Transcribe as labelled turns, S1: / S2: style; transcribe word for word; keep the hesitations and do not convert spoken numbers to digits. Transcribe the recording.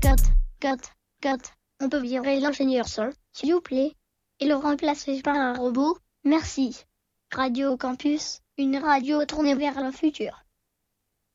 S1: cut, cut, cut. On peut virer l'ingénieur son, s'il vous plaît, et le remplacer par un robot, merci. Radio Campus, une radio tournée vers le futur.